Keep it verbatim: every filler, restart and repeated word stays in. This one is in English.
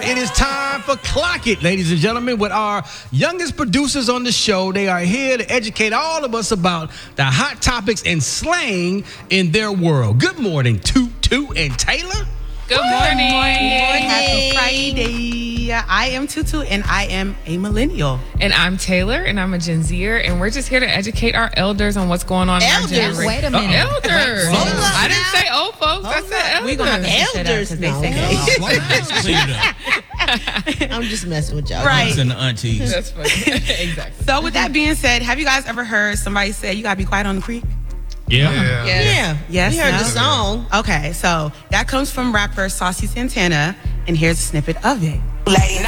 It is time for Clock It, ladies and gentlemen, with our youngest producers on the show. They are here to educate all of us about the hot topics and slang in their world. Good morning, Toot Toot and Taylor. Good morning. Good morning. Happy Friday. I am Tutu, and I am a millennial. And I'm Taylor, and I'm a Gen Zer, and we're just here to educate our elders on what's going on Elders? in our generation. Wait a minute. Oh, elders. Hold up I didn't now. say old folks. I Hold said up. elders. We're going to have to Elders, sit up no. because they say I'm just messing with y'all. Right. And the aunties. That's funny. Exactly. So with that being said, have you guys ever heard somebody say, you got to be quiet on the creek? Yeah. Yeah. yeah. Yes, We heard no? the song. Okay, so that comes from rapper Saucy Santana, and here's a snippet of it. Lady